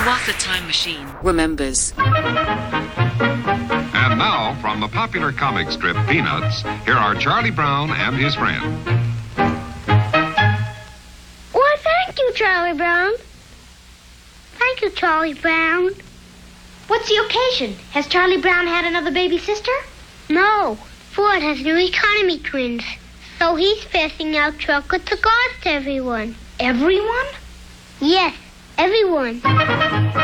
Hiawatha Time Machine remembers. And now, from the popular comic strip Peanuts, here are Charlie Brown and his friend. Why, thank you, Charlie Brown. Thank you, Charlie Brown. What's the occasion? Has Charlie Brown had another baby sister? No, Ford has new economy twins. So he's passing out chocolate cigars to everyone. Everyone? Yes, everyone.